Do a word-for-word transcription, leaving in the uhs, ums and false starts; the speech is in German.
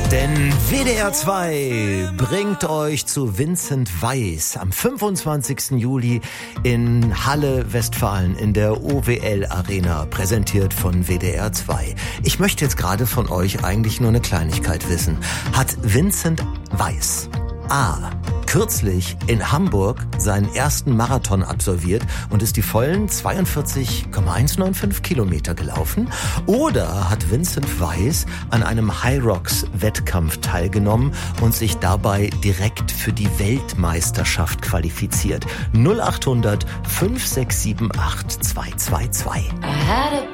Denn W D R zwei bringt euch zu Vincent Weiss am fünfundzwanzigsten Juli in Halle, Westfalen in der O W L Arena, präsentiert von W D R zwei. Ich möchte jetzt gerade von euch eigentlich nur eine Kleinigkeit wissen. Hat Vincent Weiss A. kürzlich in Hamburg seinen ersten Marathon absolviert und ist die vollen zweiundvierzig Komma hundertfünfundneunzig Kilometer gelaufen? Oder hat Vincent Weiss an einem Hyrox-Wettkampf teilgenommen und sich dabei direkt für die Weltmeisterschaft qualifiziert? null acht hundert fünf sechs sieben acht zwei zwei zwei.